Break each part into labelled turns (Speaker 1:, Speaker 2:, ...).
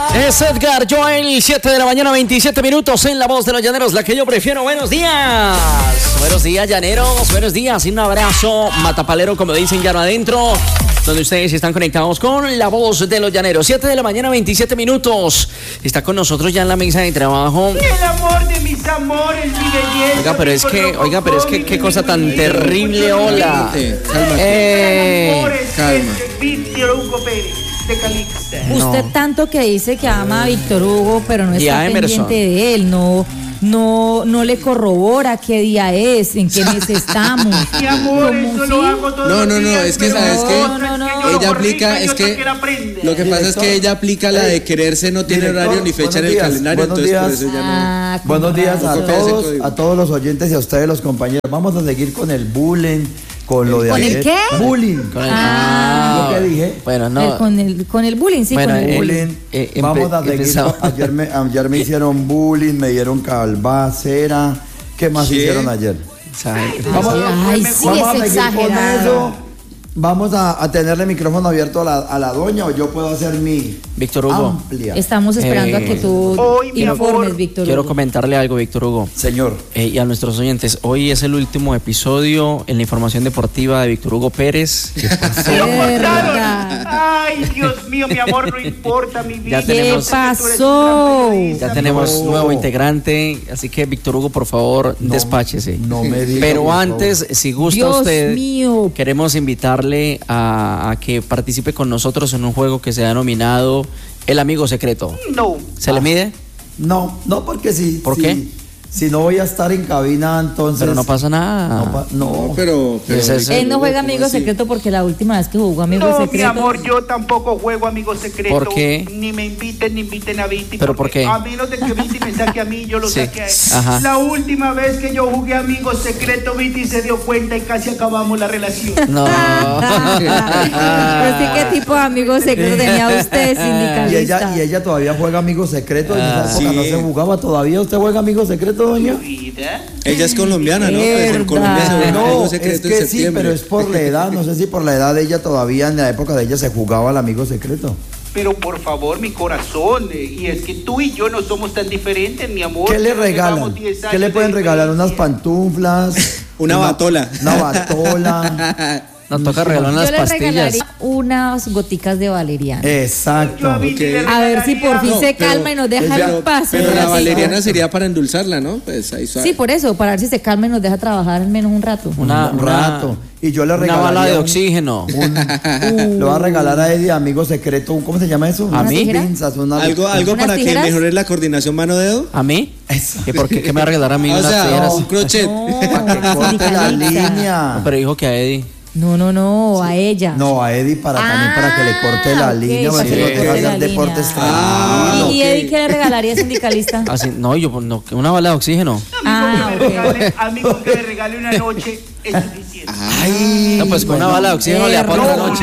Speaker 1: Es Edgar Joel, 7 de la mañana, 27 minutos en La Voz de los Llaneros, la que yo prefiero. Buenos días. Buenos días, llaneros. Buenos días. Y un abrazo matapalero, como dicen llano adentro, donde ustedes están conectados con La Voz de los Llaneros. 7 de la mañana, 27 minutos. Está con nosotros ya en la mesa de trabajo.
Speaker 2: El amor de mis amores, mi belleza.
Speaker 1: Oiga, pero es que qué cosa tan terrible, hola.
Speaker 2: Calma. Víctor Hugo Pérez, de Calixta.
Speaker 3: Usted tanto que dice que ama a Víctor Hugo, pero no está pendiente de él, no le corrobora qué día es, en qué mes estamos.
Speaker 2: Mi amor, eso lo hago todos los días.
Speaker 4: Es que sabes que ella aplica, es que lo que pasa es que ella aplica la de quererse, no tiene horario ni fecha en el calendario, entonces por eso ya no.
Speaker 5: Buenos días a todos los oyentes y a ustedes los compañeros. Vamos a seguir con el bullying. Con lo de ayer.
Speaker 3: ¿El qué?
Speaker 5: Bullying.
Speaker 3: ¿Lo
Speaker 5: que dije?
Speaker 1: Bueno, no.
Speaker 3: Con el bullying, sí,
Speaker 1: bueno,
Speaker 3: con el
Speaker 5: bullying. Vamos a seguir. Ayer me hicieron bullying, me dieron calvacera. ¿Qué más hicieron ayer? Vamos a seguir con eso. Vamos a tenerle micrófono abierto a la doña, o yo puedo hacer mi
Speaker 1: Víctor Hugo.
Speaker 5: Amplia.
Speaker 3: Estamos esperando a que tú informes, Víctor Hugo.
Speaker 1: Quiero comentarle algo, Víctor Hugo.
Speaker 5: Señor.
Speaker 1: Y a nuestros oyentes, hoy es el último episodio en la información deportiva de Víctor Hugo Pérez.
Speaker 2: Ay, Dios mío, mi amor, no importa, mi vida.
Speaker 3: ¿Qué pasó?
Speaker 1: Ya tenemos nuevo integrante, así que Víctor Hugo, por favor, despáchese.
Speaker 5: No me diga.
Speaker 1: Pero antes, si gusta
Speaker 3: Dios
Speaker 1: usted,
Speaker 3: mío.
Speaker 1: queremos invitarle a que participe con nosotros en un juego que se ha denominado El Amigo Secreto.
Speaker 2: No.
Speaker 1: ¿Se le mide?
Speaker 5: No, porque sí.
Speaker 1: ¿Por qué?
Speaker 5: Si no voy a estar en cabina, entonces...
Speaker 1: Pero no pasa nada.
Speaker 5: No,
Speaker 4: pero
Speaker 3: él no juega Amigo Secreto porque la última vez que jugó Amigo Secreto...
Speaker 2: No, mi amor, yo tampoco juego Amigo Secreto.
Speaker 1: ¿Por qué?
Speaker 2: Ni me inviten a Viti.
Speaker 1: ¿Pero por qué?
Speaker 2: A menos de que Viti me saque a mí, yo lo saque a él.
Speaker 1: Ajá.
Speaker 2: La última vez que yo jugué Amigo Secreto, Viti se dio cuenta y casi acabamos la relación.
Speaker 1: No.
Speaker 3: Pero sí, ¿qué tipo de Amigo Secreto tenía usted, sindicalista?
Speaker 5: Y ella todavía juega Amigo Secreto. En esa época no se jugaba todavía. ¿Usted juega Amigo Secreto, doña?
Speaker 4: Ella es colombiana, ¿no? Pues en Colombia se juega Amigo Secreto en septiembre.
Speaker 5: Sí, pero es por la edad. No sé si por la edad de ella todavía, en la época de ella, se jugaba al Amigo Secreto.
Speaker 2: Pero por favor, mi corazón, y es que tú y yo no somos tan diferentes, mi amor.
Speaker 5: ¿Qué le regalan? ¿Qué le pueden regalar? ¿Unas pantuflas?
Speaker 4: Una batola.
Speaker 5: Una batola.
Speaker 1: Nos toca regalar unas pastillas.
Speaker 3: Yo le regalaría unas goticas de valeriana.
Speaker 5: Exacto.
Speaker 3: A ver si por fin se calma y nos deja en paz.
Speaker 4: Pero la valeriana sería para endulzarla, ¿no? Pues ahí suave.
Speaker 3: Sí, por eso, para ver si se calma y nos deja trabajar al menos un rato.
Speaker 5: Un rato. Y yo le regalaría
Speaker 1: una bala de oxígeno.
Speaker 5: Le voy a regalar a Eddie, Amigo Secreto, ¿cómo se llama eso?
Speaker 1: ¿A mí?
Speaker 5: Pinzas,
Speaker 4: algo para que mejore la coordinación mano-dedo.
Speaker 1: ¿A mí?
Speaker 5: Eso.
Speaker 1: ¿Y por qué? ¿Qué me va a regalar a mí?
Speaker 4: O sea,
Speaker 1: tijeras?
Speaker 4: un crochet.
Speaker 5: Para que corte la línea.
Speaker 1: No, pero dijo que a Eddie.
Speaker 3: No, a ella.
Speaker 5: No, a Eddie también para que le corte la línea, para que no tenga que hacer deportes.
Speaker 3: ¿Y Eddie qué le regalaría, sindicalista?
Speaker 1: Así, no, una bala de oxígeno.
Speaker 2: Amigo, que le regale una noche es suficiente.
Speaker 5: Ay,
Speaker 1: no, pues con una bala de oxígeno le apaga una noche.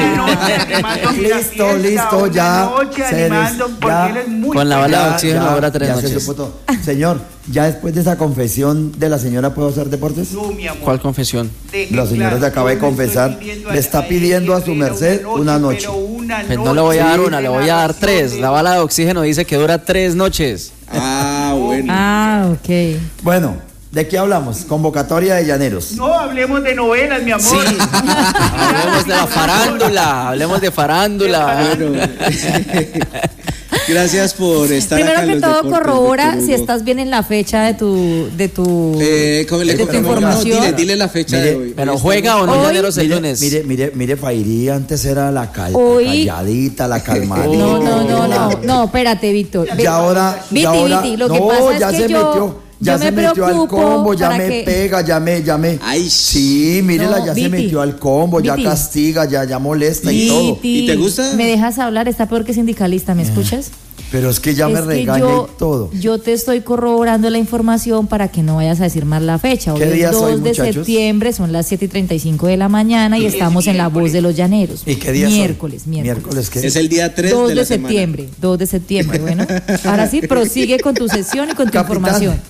Speaker 5: Listo, ya.
Speaker 1: Con la bala de oxígeno ahora 3 noches.
Speaker 5: Señor, ya después de esa confesión de la señora, ¿puedo hacer deportes?
Speaker 2: No, mi amor.
Speaker 1: ¿Cuál confesión?
Speaker 5: La señora se acaba de confesar, le está pidiendo a su merced una noche.
Speaker 1: Pues no le voy a dar una, le voy a dar 3. La bala de oxígeno dice que dura 3 noches.
Speaker 4: Bueno.
Speaker 3: Ok.
Speaker 5: Bueno, ¿de qué hablamos? Convocatoria de llaneros.
Speaker 2: No, hablemos de novelas, mi amor.
Speaker 1: Sí. Hablemos de la farándula. Hablemos de farándula.
Speaker 4: Bueno. Gracias por estar
Speaker 3: Primero
Speaker 4: acá en
Speaker 3: que
Speaker 4: los
Speaker 3: todo,
Speaker 4: deportes,
Speaker 3: corrobora si estás bien en la fecha de tu información.
Speaker 4: No, dile la fecha de hoy.
Speaker 1: Pero juega o no llaneros el lunes.
Speaker 5: Mire, Fairí antes era la calladita, la calmadita.
Speaker 3: No, espérate, Víctor.
Speaker 5: Y ahora,
Speaker 3: Viti, lo que pasa es que
Speaker 5: ya se metió al combo, ya me pega, ya me.
Speaker 4: Ay,
Speaker 5: sí, mírela, ya se metió al combo, ya castiga, ya molesta y todo.
Speaker 4: ¿Y te gusta?
Speaker 3: ¿Me dejas hablar? Está peor que sindicalista, ¿me escuchas?
Speaker 5: Pero es que ya me regaña y todo.
Speaker 3: Yo te estoy corroborando la información para que no vayas a decir mal la fecha. Hoy
Speaker 5: ¿Qué día
Speaker 3: es 2
Speaker 5: soy,
Speaker 3: de
Speaker 5: muchachos?
Speaker 3: septiembre, son las 7:35 de la mañana y estamos en La Voz de los Llaneros.
Speaker 5: ¿Y qué día
Speaker 3: Miércoles.
Speaker 5: ¿Miércoles qué?
Speaker 4: Es el día 3
Speaker 3: 2
Speaker 4: de la
Speaker 3: septiembre, 2 de septiembre, bueno. Ahora sí, prosigue con tu sesión y con tu información.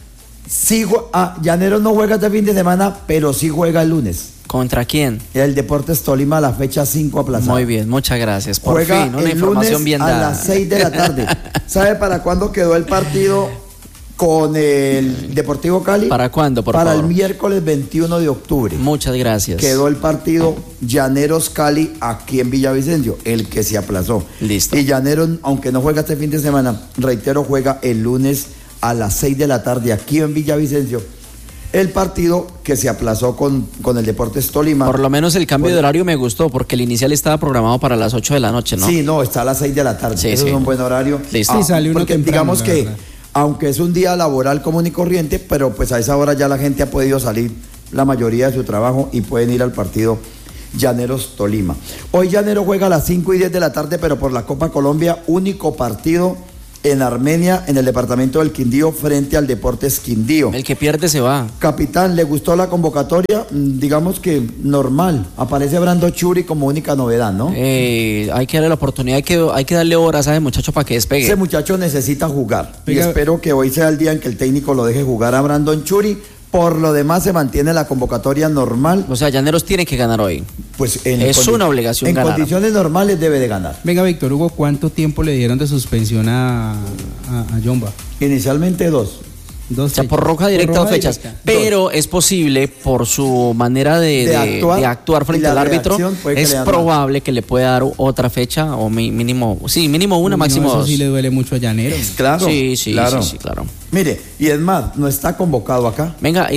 Speaker 5: Sí, Llaneros no juega este fin de semana, pero sí juega el lunes.
Speaker 1: ¿Contra quién?
Speaker 5: El Deportes Tolima, la fecha 5 aplazada.
Speaker 1: Muy bien, muchas gracias. Por
Speaker 5: juega
Speaker 1: fin, una información bien dada.
Speaker 5: A las 6 de la tarde. ¿Sabe para cuándo quedó el partido con el Deportivo Cali?
Speaker 1: ¿Para cuándo, por
Speaker 5: favor?
Speaker 1: Para
Speaker 5: el miércoles 21 de octubre.
Speaker 1: Muchas gracias.
Speaker 5: Quedó el partido Llaneros Cali aquí en Villavicencio, el que se aplazó.
Speaker 1: Listo.
Speaker 5: Y Llaneros, aunque no juega este fin de semana, reitero, juega el lunes a las 6 de la tarde aquí en Villavicencio. El partido que se aplazó con el Deportes Tolima.
Speaker 1: Por lo menos el cambio de horario me gustó, porque el inicial estaba programado para las 8 de la noche, ¿no?
Speaker 5: Sí, no, está a las 6 de la tarde.
Speaker 1: Sí,
Speaker 5: Eso es un buen horario.
Speaker 1: Listo.
Speaker 5: Sale uno porque temprano, digamos que, aunque es un día laboral común y corriente, pero pues a esa hora ya la gente ha podido salir la mayoría de su trabajo y pueden ir al partido Llaneros Tolima. Hoy Llanero juega a las 5 y 10 de la tarde, pero por la Copa Colombia, único partido en Armenia, en el departamento del Quindío, frente al Deportes Quindío.
Speaker 1: El que pierde se va.
Speaker 5: Capitán, ¿le gustó la convocatoria? Digamos que normal. Aparece Brando Churi como única novedad, ¿no?
Speaker 1: Hay que darle la oportunidad, hay que darle horas a ese muchacho para que despegue.
Speaker 5: Ese muchacho necesita jugar. Y espero que hoy sea el día en que el técnico lo deje jugar a Brandon Churi. Por lo demás se mantiene la convocatoria normal.
Speaker 1: O sea, Llaneros tiene que ganar hoy.
Speaker 5: Pues
Speaker 1: es una obligación ganar.
Speaker 5: En condiciones normales debe de ganar.
Speaker 4: Venga, Víctor Hugo, ¿cuánto tiempo le dieron de suspensión a Yomba?
Speaker 5: Inicialmente 2.
Speaker 1: O sea, por roja directa o fechas. Pero es posible, por su manera de actuar frente al árbitro, es probable que le pueda dar otra fecha o mínimo una, máximo 2.
Speaker 4: Eso sí le duele mucho a Llaneros.
Speaker 5: Claro.
Speaker 1: Sí, claro.
Speaker 5: Mire, y es más, no está convocado acá.
Speaker 1: Venga,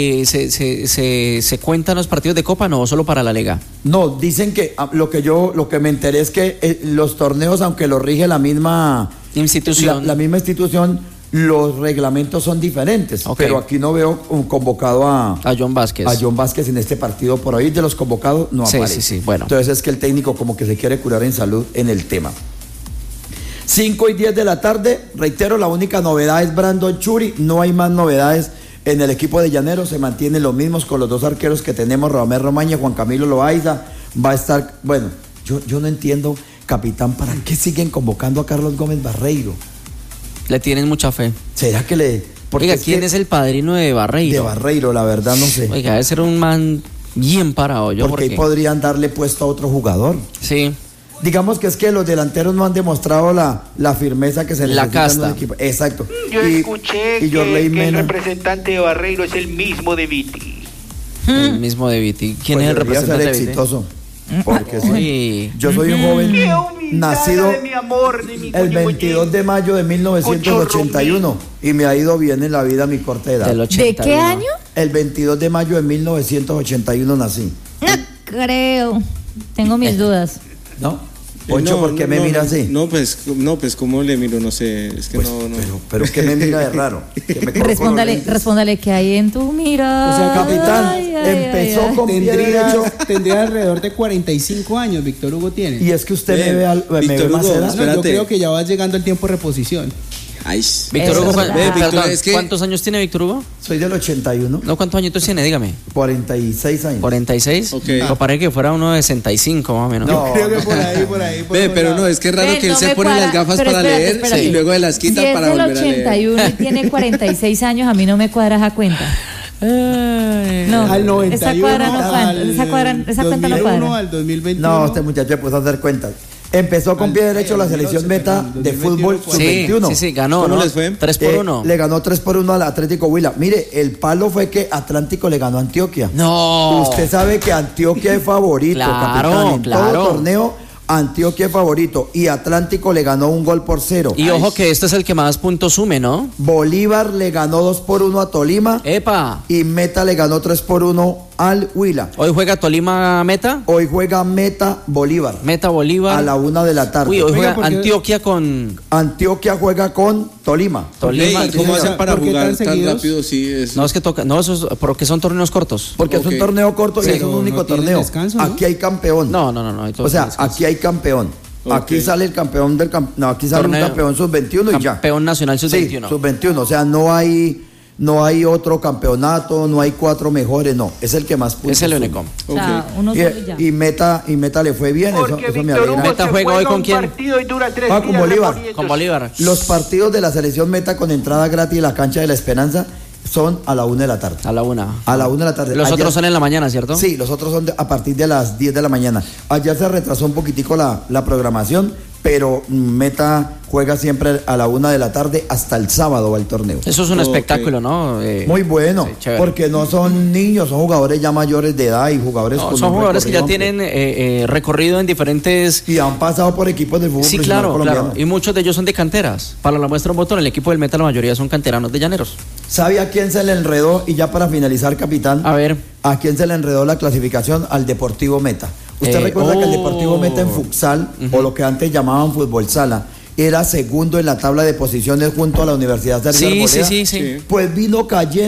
Speaker 1: ¿se cuentan los partidos de Copa no solo para la Liga?
Speaker 5: No, dicen que lo que me enteré es que los torneos, aunque los rige la misma
Speaker 1: institución,
Speaker 5: la misma institución, los reglamentos son diferentes, pero aquí no veo convocado a
Speaker 1: John Vázquez.
Speaker 5: A John Vázquez en este partido. Por ahí de los convocados no aparece.
Speaker 1: Sí, bueno.
Speaker 5: Entonces es que el técnico como que se quiere curar en salud en el tema. 5 y 10 de la tarde, reitero, la única novedad es Brandon Churi, no hay más novedades en el equipo de Llaneros, se mantienen los mismos con los dos arqueros que tenemos, Romero Romaña, Juan Camilo Loaiza, va a estar, bueno, yo no entiendo, capitán, ¿para qué siguen convocando a Carlos Gómez Barreiro?
Speaker 1: Le tienen mucha fe.
Speaker 5: ¿Será que le...?
Speaker 1: Oiga, ¿quién es el padrino de Barreiro?
Speaker 5: De Barreiro, la verdad no sé.
Speaker 1: Oiga, debe ser un man bien parado.
Speaker 5: Porque ahí podrían darle puesto a otro jugador.
Speaker 1: Sí.
Speaker 5: Digamos que es que los delanteros no han demostrado la firmeza que se necesita en un equipo. Exacto.
Speaker 2: Yo escuché que el representante de Barreiro es el mismo de Viti.
Speaker 1: El mismo de Viti. ¿Quién es el representante de Viti?
Speaker 5: Exitoso. Porque sí, yo soy un joven nacido el 22 de mayo de 1981 y me ha ido bien en la vida a mi corta edad.
Speaker 3: ¿De qué año?
Speaker 5: El 22 de mayo de 1981 nací.
Speaker 3: No creo. Tengo mis dudas.
Speaker 5: ¿No? Poncho, ¿por qué me mira así?
Speaker 4: No, pues, ¿cómo le miro? No sé, es que pues, no.
Speaker 5: Pero ¿qué me mira de raro?
Speaker 3: Respóndale que hay en tu mirada.
Speaker 5: O sea, capitán, empezó con pie derecho.
Speaker 4: Tendría alrededor de 45 años, Víctor Hugo tiene.
Speaker 5: Y es que usted me ve más edad.
Speaker 4: No, yo creo que ya va llegando el tiempo de reposición.
Speaker 1: Ay, Víctor Hugo, ¿cuántos años tiene Víctor Hugo?
Speaker 5: Soy del 81.
Speaker 1: No, ¿cuántos añitos tiene? Dígame.
Speaker 5: 46 años.
Speaker 1: ¿46?
Speaker 4: Ok.
Speaker 1: Me parece que fuera uno de 65 más o menos.
Speaker 5: No,
Speaker 4: creo que por ahí.
Speaker 6: Pero no, es que es raro que él se pone las gafas para leer y luego de las quita para volver a leer.
Speaker 3: Si es del 81 y tiene 46 años, a mí no me cuadra esa cuenta. No,
Speaker 4: al 91,
Speaker 3: esa cuenta no cuadra.
Speaker 4: Al 2021.
Speaker 5: No, este muchacho puso a hacer cuentas. Empezó con pie derecho la selección meta de fútbol sub-21.
Speaker 1: Sí, ganó.
Speaker 6: ¿Cómo les fue?
Speaker 1: 3-1.
Speaker 5: Le ganó 3-1 al Atlético Huila. Mire, el palo fue que Atlántico le ganó a Antioquia.
Speaker 1: No.
Speaker 5: Usted sabe que Antioquia es favorito, capitán. En todo torneo, Antioquia es favorito. Y Atlántico le ganó 1-0.
Speaker 1: Y ojo que este es el que más puntos sume, ¿no?
Speaker 5: Bolívar le ganó 2-1 a Tolima.
Speaker 1: ¡Epa!
Speaker 5: Y Meta le ganó 3-1 al Huila.
Speaker 1: ¿Hoy juega Tolima Meta?
Speaker 5: Hoy juega Meta Bolívar.
Speaker 1: Meta Bolívar.
Speaker 5: A la 1 de la tarde.
Speaker 1: Uy, hoy juega Antioquia con...
Speaker 5: Antioquia juega con Tolima.
Speaker 6: ¿Y cómo hacen para jugar tan rápido? Sí,
Speaker 1: no, es que toca... No, eso es porque son torneos cortos.
Speaker 5: Porque es un torneo corto y es un único torneo. Descanso, ¿no? Aquí hay campeón.
Speaker 1: No.
Speaker 5: O sea, aquí hay campeón. Aquí sale el campeón del aquí sale un campeón sub-21 y ya.
Speaker 1: Campeón nacional sub-21.
Speaker 5: Sí, sub-21. O sea, no hay otro campeonato, no hay 4 mejores, no. Es el que más puso.
Speaker 1: Es el único.
Speaker 3: O sea, uno solo y ya.
Speaker 5: Y Meta le fue bien, eso me alegra.
Speaker 1: ¿Meta juega hoy con quién?
Speaker 5: Con Bolívar.
Speaker 1: Con Bolívar.
Speaker 5: Los partidos de la selección Meta con entrada gratis en la cancha de la Esperanza son a la 1 de la tarde.
Speaker 1: A la 1.
Speaker 5: A la 1 de la tarde.
Speaker 1: Los otros son en la mañana, ¿cierto?
Speaker 5: Sí, los otros son a partir de las 10 de la mañana. Ayer se retrasó un poquitico la programación, pero Meta juega siempre a la 1 de la tarde hasta el sábado al torneo.
Speaker 1: Eso es un espectáculo, ¿no?
Speaker 5: Muy bueno, sí, porque no son niños, son jugadores ya mayores de edad y jugadores con
Speaker 1: son jugadores que ya tienen recorrido en diferentes...
Speaker 5: Y han pasado por equipos de fútbol.
Speaker 1: Sí, claro. Y muchos de ellos son de canteras. Para la muestra un botón, el equipo del Meta la mayoría son canteranos de Llaneros.
Speaker 5: ¿Sabe a quién se le enredó? Y ya para finalizar, capitán.
Speaker 1: A ver.
Speaker 5: ¿A quién se le enredó la clasificación? Al Deportivo Meta. ¿Usted recuerda que el Deportivo Meta en futsal, o lo que antes llamaban fútbol sala, era segundo en la tabla de posiciones junto a la Universidad de Sergio Arboleda?
Speaker 1: Sí.
Speaker 5: Pues vino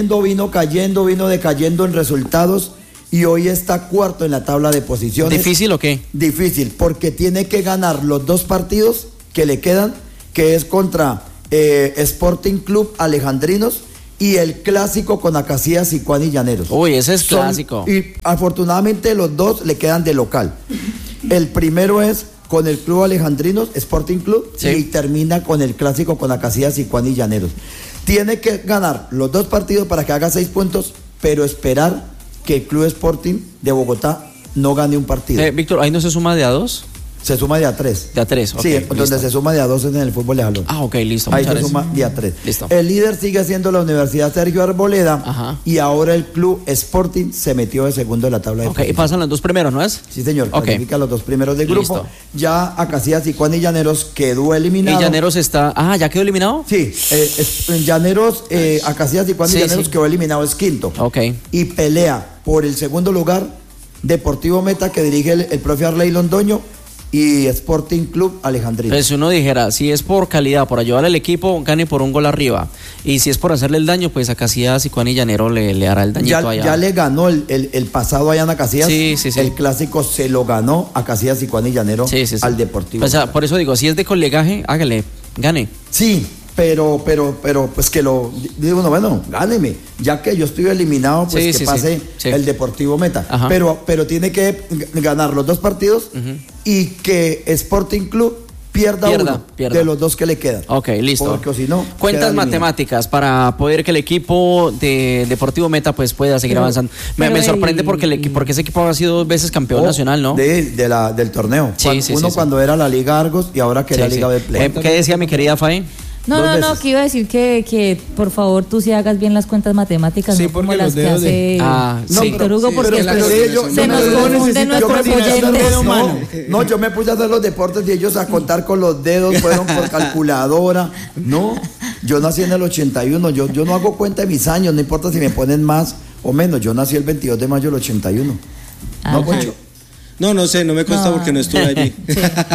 Speaker 5: decayendo en resultados y hoy está cuarto en la tabla de posiciones.
Speaker 1: ¿Difícil o qué?
Speaker 5: Difícil, porque tiene que ganar los 2 partidos que le quedan, que es contra Sporting Club Alejandrinos y el clásico con Acacías, Sicuán y Llaneros.
Speaker 1: Uy, ese es clásico.
Speaker 5: Y afortunadamente los 2 le quedan de local. El primero es con el Club Alejandrinos, Sporting Club, y termina con el clásico con Acacías, Sicuán y Llaneros. Tiene que ganar los 2 partidos para que haga 6 puntos, pero esperar que el Club Sporting de Bogotá no gane un partido.
Speaker 1: Víctor, ¿ahí no se suma de a 2?
Speaker 5: Se suma de a 3.
Speaker 1: De a 3, ok.
Speaker 5: Sí, donde se suma de a 2 es en el fútbol de jalón.
Speaker 1: Ah, ok, listo.
Speaker 5: Ahí se suma de a 3.
Speaker 1: Listo.
Speaker 5: El líder sigue siendo la Universidad Sergio Arboleda.
Speaker 1: Ajá.
Speaker 5: Y ahora el Club Sporting se metió de segundo en la tabla de
Speaker 1: posiciones. Y pasan los 2 primeros, ¿no es?
Speaker 5: Sí, señor. Clasifica los 2 primeros del grupo.
Speaker 1: Listo.
Speaker 5: Ya Acacías, Sicuán y Llaneros quedó eliminado.
Speaker 1: ¿Y Llaneros está...? Ah, ¿ya quedó eliminado?
Speaker 5: Sí. Llaneros, Acacías, Sicuán y Llaneros quedó eliminado, es quinto.
Speaker 1: Ok.
Speaker 5: Y pelea por el segundo lugar Deportivo Meta, que dirige el profe Arley Londoño, y Sporting Club Alejandrino.
Speaker 1: Pues si uno dijera, si es por calidad, por ayudar al equipo, gane por un gol arriba. Y si es por hacerle el daño, pues a Casillas, Sicuán y Llanero le hará el dañito allá.
Speaker 5: Ya le ganó el pasado allá en Casillas.
Speaker 1: Sí.
Speaker 5: El clásico se lo ganó a Casillas, Sicuán y Llanero al Deportivo.
Speaker 1: O sea, por eso digo, si es de colegaje, hágale, gane.
Speaker 5: Sí, pero pues que lo digo, bueno, gáneme, ya que yo estoy eliminado, pues que pase el Deportivo Meta.
Speaker 1: Ajá.
Speaker 5: Pero tiene que ganar los 2 partidos y que Sporting Club pierda uno de los 2 que le quedan.
Speaker 1: Ok, listo.
Speaker 5: Porque si no,
Speaker 1: cuentas matemáticas para poder que el equipo de Deportivo Meta pues pueda seguir avanzando. Me sorprende porque ese equipo ha sido 2 veces campeón nacional, ¿no?
Speaker 5: Del torneo. Cuando era la Liga Argos y ahora que es la Liga de Play.
Speaker 1: ¿Qué decía mi querida Faye?
Speaker 3: No, que iba a decir que por favor tú sí hagas bien las cuentas matemáticas, no como las que hace Víctor Hugo, porque se nos confunden nuestros oyentes.
Speaker 5: No, yo me puse a hacer los deportes y ellos a contar con los dedos, fueron por calculadora. No, yo nací en el 81, yo no hago cuenta de mis años, no importa si me ponen más o menos, yo nací el 22 de mayo del 81.
Speaker 6: No sé, no me consta porque no estuve allí.